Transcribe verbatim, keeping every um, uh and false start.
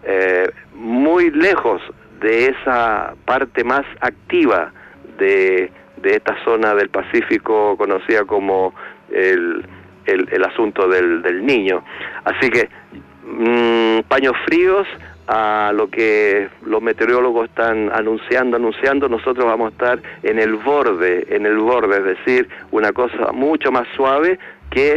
eh, muy lejos de esa parte más activa de, de esta zona del Pacífico conocida como el, el, el asunto del, del Niño. Así que mmm, paños fríos a lo que los meteorólogos están anunciando, anunciando, nosotros vamos a estar en el borde, en el borde, es decir, una cosa mucho más suave que